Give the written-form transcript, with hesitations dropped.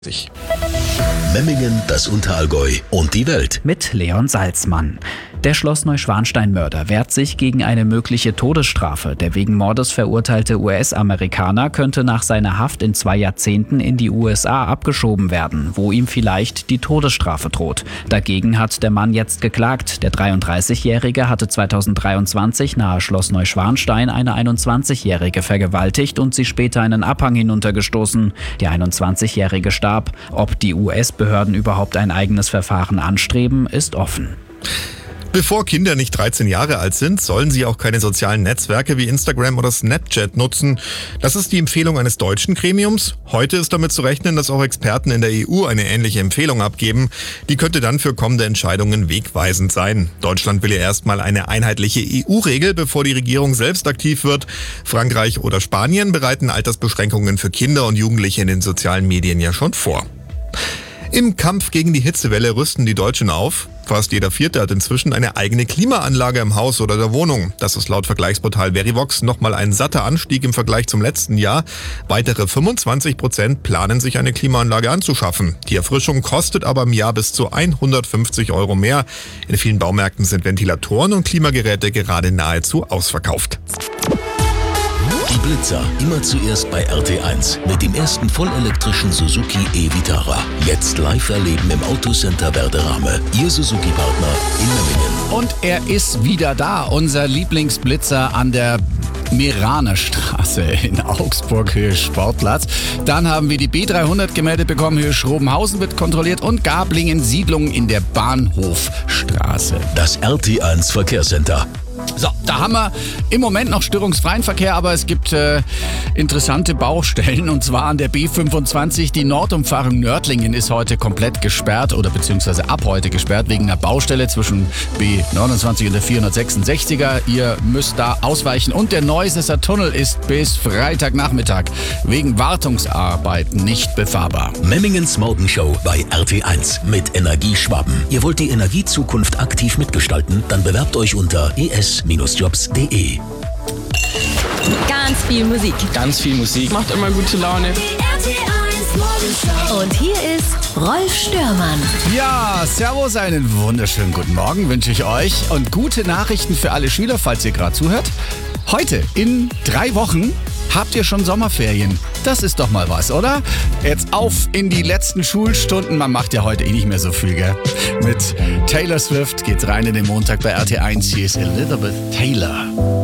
Sich. Memmingen, das Unterallgäu und die Welt. Mit Leon Salzmann. Der Schloss-Neuschwanstein-Mörder wehrt sich gegen eine mögliche Todesstrafe. Der wegen Mordes verurteilte US-Amerikaner könnte nach seiner Haft in 2 Jahrzehnten in die USA abgeschoben werden, wo ihm vielleicht die Todesstrafe droht. Dagegen hat der Mann jetzt geklagt. Der 33-Jährige hatte 2023 nahe Schloss Neuschwanstein eine 21-Jährige vergewaltigt und sie später einen Abhang hinuntergestoßen. Die 21-Jährige starb. Ob die US-Behörden überhaupt ein eigenes Verfahren anstreben, ist offen. Bevor Kinder nicht 13 Jahre alt sind, sollen sie auch keine sozialen Netzwerke wie Instagram oder Snapchat nutzen. Das ist die Empfehlung eines deutschen Gremiums. Heute ist damit zu rechnen, dass auch Experten in der EU eine ähnliche Empfehlung abgeben. Die könnte dann für kommende Entscheidungen wegweisend sein. Deutschland will ja erstmal eine einheitliche EU-Regel, bevor die Regierung selbst aktiv wird. Frankreich oder Spanien bereiten Altersbeschränkungen für Kinder und Jugendliche in den sozialen Medien ja schon vor. Im Kampf gegen die Hitzewelle rüsten die Deutschen auf. Fast jeder Vierte hat inzwischen eine eigene Klimaanlage im Haus oder der Wohnung. Das ist laut Vergleichsportal Verivox nochmal ein satter Anstieg im Vergleich zum letzten Jahr. Weitere 25% planen sich eine Klimaanlage anzuschaffen. Die Erfrischung kostet aber im Jahr bis zu 150 € mehr. In vielen Baumärkten sind Ventilatoren und Klimageräte gerade nahezu ausverkauft. Die Blitzer immer zuerst bei RT1 mit dem ersten vollelektrischen Suzuki e-Vitara. Jetzt live erleben im Autocenter Werderame. Ihr Suzuki-Partner in Memmingen. Und er ist wieder da, unser Lieblingsblitzer an der Meranerstraße in Augsburg, Höhe Sportplatz. Dann haben wir die B300 gemeldet bekommen, Höhe Schrobenhausen wird kontrolliert und Gablingen Siedlung in der Bahnhofstraße. Das RT1 Verkehrscenter. So, da haben wir im Moment noch störungsfreien Verkehr, aber es gibt interessante Baustellen und zwar an der B25. Die Nordumfahrung Nördlingen ist heute komplett gesperrt oder beziehungsweise ab heute gesperrt wegen einer Baustelle zwischen B29 und der 466er. Ihr müsst da ausweichen und der Neusesser Tunnel ist bis Freitagnachmittag wegen Wartungsarbeiten nicht befahrbar. Memmingens Morgenshow bei RT1 mit Energieschwaben. Ihr wollt die Energiezukunft aktiv mitgestalten? Dann bewerbt euch unter es-jobs.de. Ganz viel Musik. Ganz viel Musik. Macht immer gute Laune. Und hier ist Rolf Störmann. Ja, servus, einen wunderschönen guten Morgen wünsche ich euch und gute Nachrichten für alle Schüler, falls ihr gerade zuhört. Heute, in 3 Wochen, habt ihr schon Sommerferien. Das ist doch mal was, oder? Jetzt auf in die letzten Schulstunden. Man macht ja heute nicht mehr so viel, gell? Mit Taylor Swift geht's rein in den Montag bei RT1. Hier ist Elizabeth Taylor.